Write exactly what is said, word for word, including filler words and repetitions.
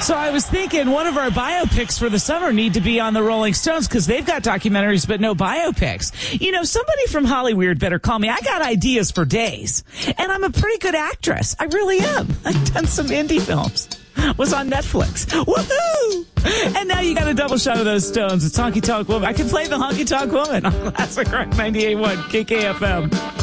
So I was thinking one of our biopics for the summer need to be on the Rolling Stones because they've got documentaries but no biopics. You know, somebody from Hollywood better call me. I got ideas for days. And I'm a pretty good actress. I really am. I've done some indie films. Was on Netflix. Woohoo! And now you got a double shot of those Stones. It's Honky Tonk Woman. I can play the Honky Tonk Woman on Classic Rock ninety-eight point one K K F M.